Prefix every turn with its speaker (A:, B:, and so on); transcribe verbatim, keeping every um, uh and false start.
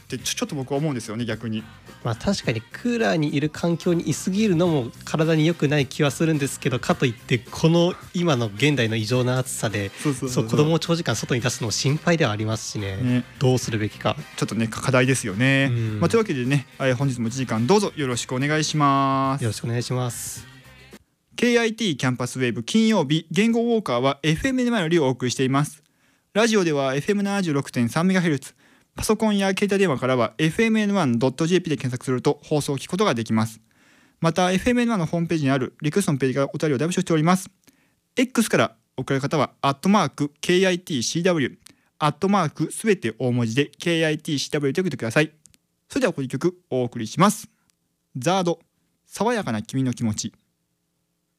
A: ってちょ、ちょっと僕は思うんですよね逆に。
B: まあ確かにクーラーにいる環境にいすぎるのも体に良くない気はするんですけど、かといってこの今の現代の異常な暑さで
A: そうそうそうそう
B: そう子供を長時間外に出すのも心配ではありますし ね,
A: ね
B: どうするべきか
A: ちょっとね課題ですよね、
B: うん
A: まあ、というわけでね、えー本日もいちじかんどうぞよろしくお願いします。
B: よろしくお願いします。
A: ケーアイティー キャンパスウェーブ金曜日言語ウォーカーは エフエムエヌワン よりお送りしています。ラジオでは エフエムななじゅうろくてんさんメガヘルツ、 パソコンや携帯電話からは エフエムエヌワンドットジェーピー で検索すると放送を聞くことができます。また エフエムエヌワン のホームページにあるリクエストのページからお便りを大募集しております。 X から送られる方はアットマーク ケーアイティーシーダブリュー アットマークすべて大文字で ケーアイティーシーダブリュー と送ってください。それではこの曲お送りします。ザード、爽やかな君の気持ち。